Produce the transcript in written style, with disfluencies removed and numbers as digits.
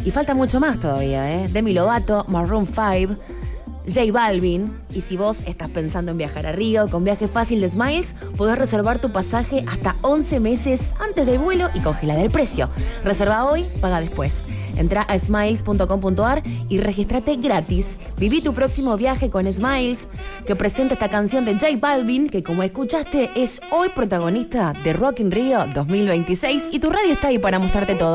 Y falta mucho más todavía, ¿eh? Demi Lovato, Maroon 5, J Balvin. Y si vos estás pensando en viajar a Río con Viaje Fácil de Smiles, podés reservar tu pasaje hasta 11 meses antes del vuelo y congelar el precio. Reserva hoy, paga después. Entrá a smiles.com.ar y registrate gratis. Viví tu próximo viaje con Smiles, que presenta esta canción de J Balvin, que como escuchaste es hoy protagonista de Rock in Rio 2026. Y tu radio está ahí para mostrarte todo.